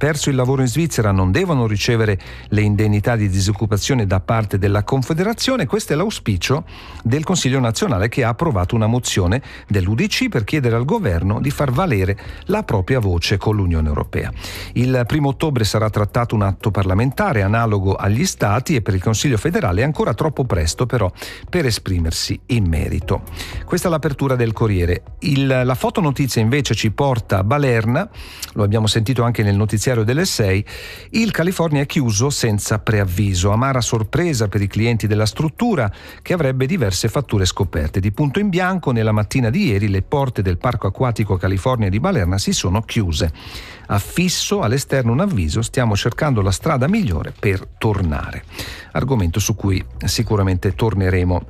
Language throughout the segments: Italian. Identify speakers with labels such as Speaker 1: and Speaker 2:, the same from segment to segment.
Speaker 1: perso il lavoro in Svizzera non devono ricevere le indennità di disoccupazione da parte della Confederazione. Questo è l'auspicio del Consiglio nazionale, che ha approvato una mozione dell'UDC per chiedere al governo di far valere la propria voce con l'Unione Europea. Il 1° ottobre sarà trattato un atto parlamentare analogo agli Stati e per il Consiglio federale è ancora troppo presto però per esprimersi in merito. Questa è l'apertura del Corriere. La fotonotizia invece ci porta a Balerna, lo abbiamo sentito anche nel notiziario delle 6, il California è chiuso senza preavviso, amara sorpresa per i clienti della struttura che avrebbe diverse fatture scoperte. Di punto in bianco, nella mattina di ieri le porte del Parco Acquatico California di Balerna si sono chiuse. Affisso all'esterno un avviso: stiamo cercando la strada migliore per tornare. Argomento su cui sicuramente torneremo.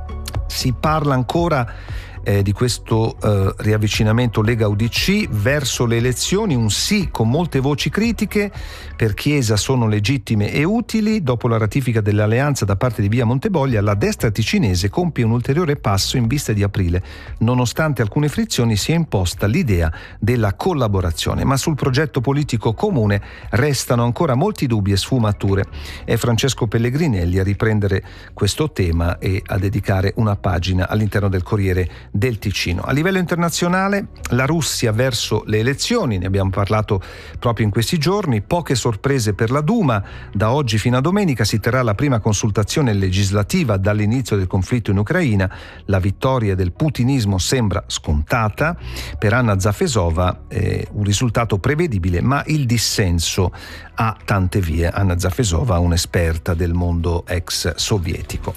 Speaker 1: Si parla ancora di questo riavvicinamento Lega-UDC verso le elezioni, un sì con molte voci critiche. Per Chiesa sono legittime e utili. Dopo la ratifica dell'alleanza da parte di Via Monteboglia, la destra ticinese compie un ulteriore passo in vista di aprile. Nonostante alcune frizioni si è imposta l'idea della collaborazione, ma sul progetto politico comune restano ancora molti dubbi e sfumature. È Francesco Pellegrinelli a riprendere questo tema e a dedicare una pagina all'interno del Corriere del Ticino. A livello internazionale, la Russia verso le elezioni, ne abbiamo parlato proprio in questi giorni, poche sorprese per la Duma. Da oggi fino a domenica si terrà la prima consultazione legislativa dall'inizio del conflitto in Ucraina. La vittoria del putinismo sembra scontata. Per Anna Zafesova un risultato prevedibile, ma il dissenso ha tante vie. Anna Zafesova, un'esperta del mondo ex sovietico.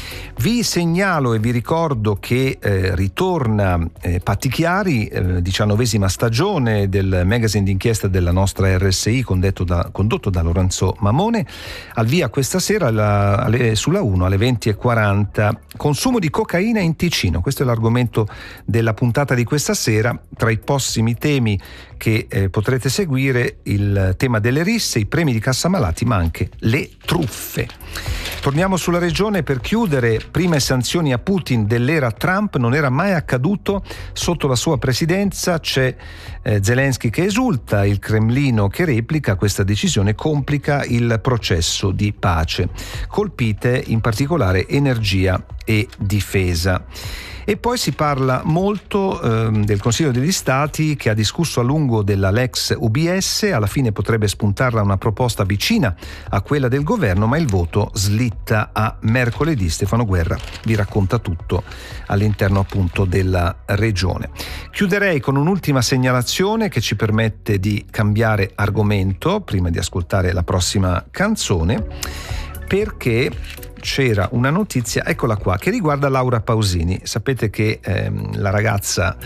Speaker 1: Vi segnalo e vi ricordo che ritorna Patti Chiari, 19ª stagione del magazine d'inchiesta della nostra RSI condotto da Lorenzo Mamone. Al via questa sera sulla 1 alle 20:40. Consumo di cocaina in Ticino. Questo è l'argomento della puntata di questa sera. Tra i prossimi temi che potrete seguire, il tema delle risse, i premi di Cassamalati, ma anche le truffe. Torniamo sulla regione per chiudere. Prime sanzioni a Putin dell'era Trump, non era mai accaduto sotto la sua presidenza. C'è Zelensky che esulta, il Cremlino che replica. Questa decisione complica il processo di pace. Colpite in particolare energia e difesa. E poi si parla molto del Consiglio degli Stati, che ha discusso a lungo della Lex UBS. Alla fine potrebbe spuntarla una proposta vicina a quella del governo, ma il voto slitta a mercoledì. Stefano Guerra vi racconta tutto all'interno appunto della regione. Chiuderei con un'ultima segnalazione che ci permette di cambiare argomento prima di ascoltare la prossima canzone, perché c'era una notizia, eccola qua, che riguarda Laura Pausini. Sapete che la ragazza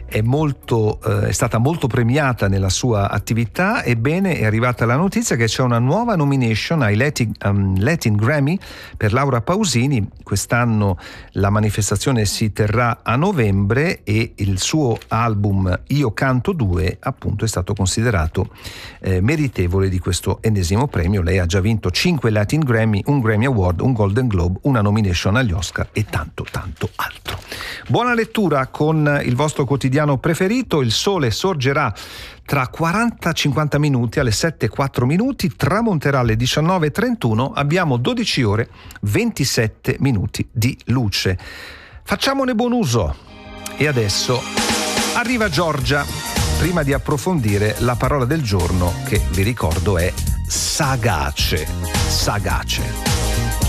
Speaker 1: è stata molto premiata nella sua attività. Ebbene, è arrivata la notizia che c'è una nuova nomination ai Latin Grammy per Laura Pausini. Quest'anno la manifestazione si terrà a novembre e il suo album Io canto 2 appunto è stato considerato meritevole di questo ennesimo premio. Lei ha già vinto 5 Latin Grammy, un Grammy Award, un Golden Globe, una nomination agli Oscar e tanto altro. Buona lettura con il vostro quotidiano preferito. Il sole sorgerà tra 40-50 minuti alle 7:04 minuti, tramonterà alle 19:31, abbiamo 12 ore 27 minuti di luce. Facciamone buon uso. E adesso arriva Giorgia, prima di approfondire la parola del giorno, che vi ricordo è sagace.